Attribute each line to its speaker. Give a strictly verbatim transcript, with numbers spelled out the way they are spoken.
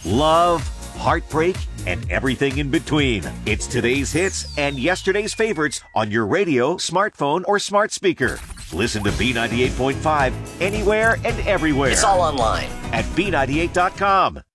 Speaker 1: love, heartbreak, and everything in between. It's today's hits and yesterday's favorites on your radio, smartphone, or smart speaker. Listen to B ninety-eight point five anywhere and everywhere.
Speaker 2: It's all online
Speaker 1: at B ninety-eight dot com.